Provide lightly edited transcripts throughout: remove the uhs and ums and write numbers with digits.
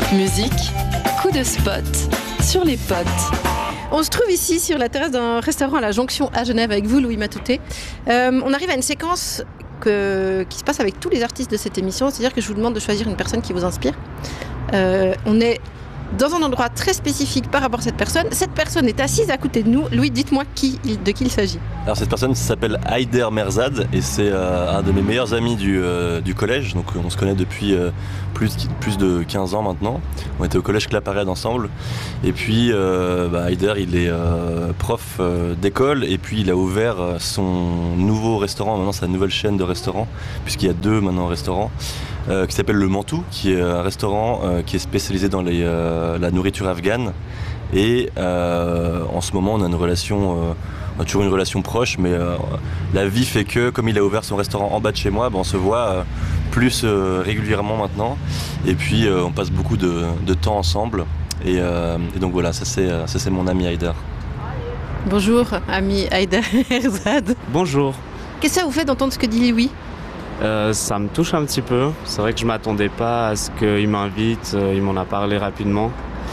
Musique, coup de spot sur les potes. On se trouve ici sur la terrasse d'un restaurant à la Jonction à Genève avec vous, Louis Matouté. On arrive à une séquence qui se passe avec tous les artistes de cette émission, c'est-à-dire que je vous demande de choisir une personne qui vous inspire. On est dans un endroit très spécifique par rapport à cette personne. Cette personne est assise à côté de nous. Louis, dites-moi de qui il s'agit. Alors cette personne s'appelle Haider Merzad et c'est un de mes meilleurs amis du collège. Donc on se connaît depuis plus de 15 ans maintenant. On était au collège Claparède ensemble. Et puis Haider, il est prof d'école et puis il a ouvert son nouveau restaurant, maintenant sa nouvelle chaîne de restaurants, puisqu'il y a 2 maintenant restaurants. Qui s'appelle Le Mantou, qui est un restaurant qui est spécialisé dans la nourriture afghane. Et en ce moment, on a toujours une relation proche, mais la vie fait que, comme il a ouvert son restaurant en bas de chez moi, on se voit plus régulièrement maintenant. Et puis, on passe beaucoup de temps ensemble. Et donc voilà, ça c'est mon ami Haider. Bonjour, ami Haider Merzad. Bonjour. Qu'est-ce que ça vous fait d'entendre ce que dit Louis ? Ça me touche un petit peu. C'est vrai que je ne m'attendais pas à ce qu'il m'invite. Il m'en a parlé rapidement.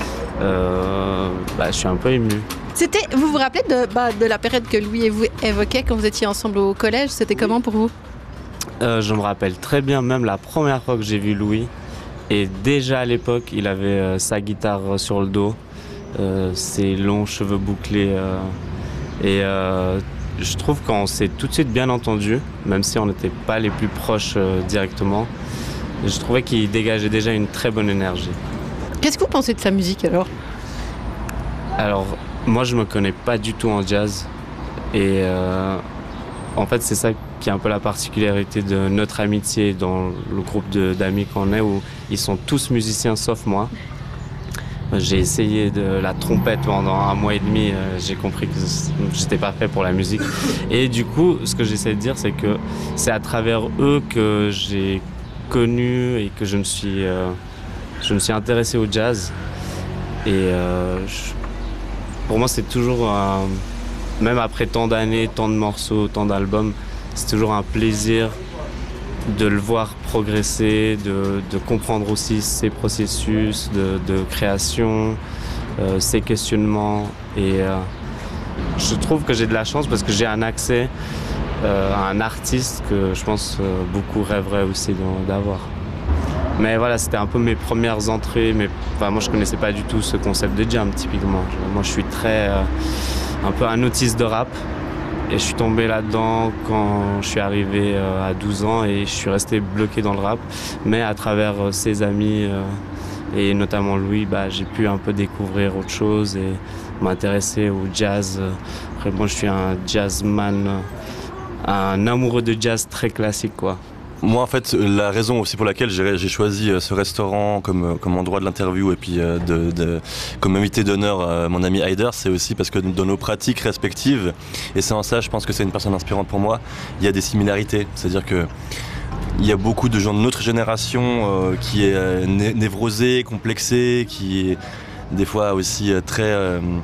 Je suis un peu ému. Vous vous rappelez de la période que Louis évoquait quand vous étiez ensemble au collège ? C'était comment pour vous ? Je me rappelle très bien, même la première fois que j'ai vu Louis. Et déjà à l'époque, il avait sa guitare sur le dos, ses longs cheveux bouclés. Je trouve qu'on s'est tout de suite bien entendu, même si on n'était pas les plus proches directement. Je trouvais qu'il dégageait déjà une très bonne énergie. Qu'est-ce que vous pensez de sa musique alors ? Alors, moi je me connais pas du tout en jazz. Et en fait, c'est ça qui est un peu la particularité de notre amitié dans le groupe d'amis qu'on est, où ils sont tous musiciens sauf moi. J'ai essayé de la trompette pendant 1 mois et demi, j'ai compris que j'étais pas fait pour la musique. Et du coup, ce que j'essaie de dire, c'est que c'est à travers eux que j'ai connu et que je me suis intéressé au jazz. Et pour moi, c'est toujours, même après tant d'années, tant de morceaux, tant d'albums, c'est toujours un plaisir de le voir progresser, de comprendre aussi ses processus de création, ses questionnements. Et je trouve que j'ai de la chance parce que j'ai un accès à un artiste que je pense beaucoup rêveraient aussi d'avoir. Mais voilà, c'était un peu mes premières entrées. Moi, je connaissais pas du tout ce concept de jam, typiquement. Moi, je suis un peu un autiste de rap. Et je suis tombé là-dedans quand je suis arrivé à 12 ans et je suis resté bloqué dans le rap. Mais à travers ses amis et notamment Louis, j'ai pu un peu découvrir autre chose et m'intéresser au jazz. Après, moi, je suis un jazzman, un amoureux de jazz très classique, quoi. Moi, en fait, la raison aussi pour laquelle j'ai choisi ce restaurant comme endroit de l'interview et puis comme invité d'honneur mon ami Haider, c'est aussi parce que dans nos pratiques respectives, et c'est en ça, je pense que c'est une personne inspirante pour moi, il y a des similarités. C'est-à-dire que il y a beaucoup de gens de notre génération qui est névrosée, complexée, qui est des fois aussi très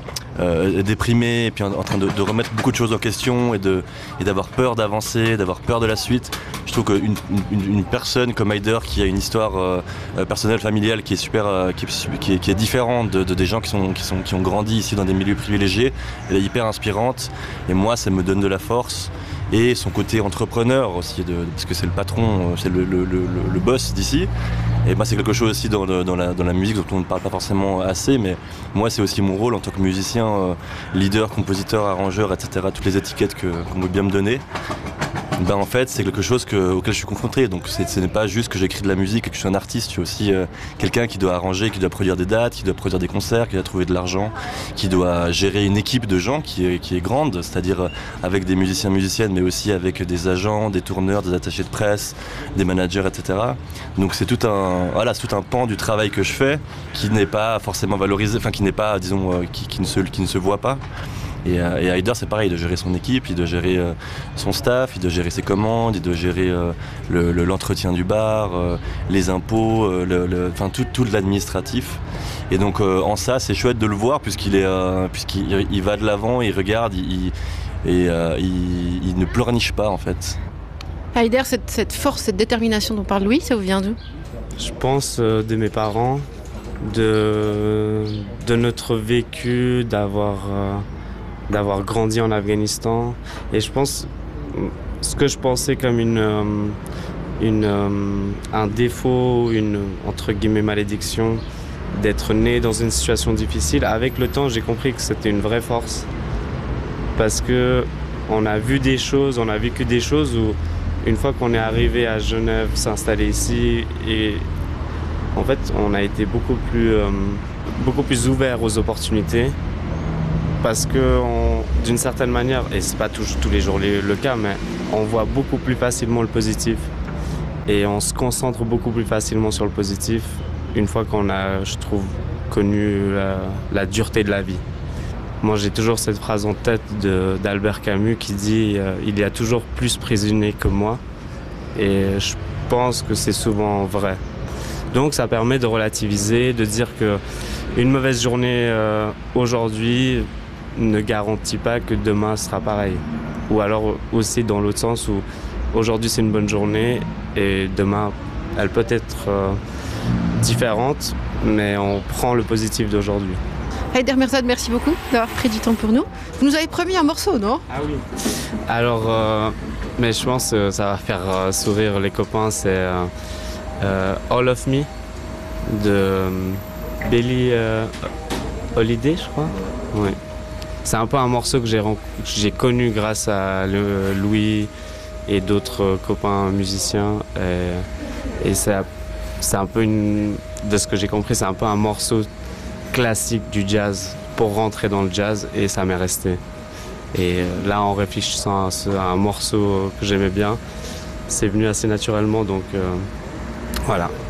déprimé et puis en train de remettre beaucoup de choses en question et d'avoir peur d'avancer, d'avoir peur de la suite. Je trouve qu'une personne comme Haider qui a une histoire personnelle, familiale qui est super, qui est différente des gens qui ont grandi ici dans des milieux privilégiés, elle est hyper inspirante et moi ça me donne de la force. Et son côté entrepreneur aussi, parce que c'est le patron, c'est le boss d'ici. Et moi, c'est quelque chose aussi dans la musique dont on ne parle pas forcément assez, mais moi, c'est aussi mon rôle en tant que musicien, leader, compositeur, arrangeur, etc. Toutes les étiquettes qu'on veut bien me donner. En fait, c'est quelque chose auquel je suis confronté. Donc, ce n'est pas juste que j'écris de la musique et que je suis un artiste. Je suis aussi quelqu'un qui doit arranger, qui doit produire des dates, qui doit produire des concerts, qui doit trouver de l'argent, qui doit gérer une équipe de gens qui est grande, c'est-à-dire avec des musiciens, musiciennes, mais aussi avec des agents, des tourneurs, des attachés de presse, des managers, etc. Donc, c'est tout un pan du travail que je fais qui n'est pas forcément valorisé, enfin qui n'est pas, disons, qui ne se voit pas. Et Haider, c'est pareil, il doit gérer son équipe, il doit gérer son staff, il doit gérer ses commandes, il doit gérer l'entretien du bar, les impôts, tout l'administratif. Et donc en ça, c'est chouette de le voir puisqu'il va de l'avant, il regarde, il ne pleurniche pas en fait. Haider, cette force, cette détermination dont parle Louis, ça vous vient d'où ? Je pense de mes parents. de notre vécu, d'avoir grandi en Afghanistan. Et je pense, ce que je pensais comme un défaut, une entre guillemets malédiction, d'être né dans une situation difficile, avec le temps j'ai compris que c'était une vraie force. Parce que on a vu des choses, on a vécu des choses où une fois qu'on est arrivé à Genève, s'installer ici, et en fait on a été beaucoup plus ouvert aux opportunités. Parce que d'une certaine manière, et c'est pas tous les jours le cas, mais on voit beaucoup plus facilement le positif. Et on se concentre beaucoup plus facilement sur le positif une fois qu'on a, je trouve, connu la dureté de la vie. Moi, j'ai toujours cette phrase en tête d'Albert Camus qui dit « Il y a toujours plus prisonniers que moi ». Et je pense que c'est souvent vrai. Donc ça permet de relativiser, de dire qu'une mauvaise journée aujourd'hui ne garantit pas que demain sera pareil. Ou alors aussi dans l'autre sens où aujourd'hui c'est une bonne journée et demain elle peut être différente, mais on prend le positif d'aujourd'hui. Haider Mirzad, merci beaucoup d'avoir pris du temps pour nous. Vous nous avez promis un morceau, non ? Ah oui. Alors, mais je pense que ça va faire sourire les copains, c'est All of Me de Billie Holiday, je crois. Oui. C'est un peu un morceau que j'ai connu grâce à Louis et d'autres copains musiciens. Et c'est un peu de ce que j'ai compris, c'est un peu un morceau classique du jazz pour rentrer dans le jazz, et ça m'est resté. Et là, en réfléchissant à un morceau que j'aimais bien, c'est venu assez naturellement, donc voilà.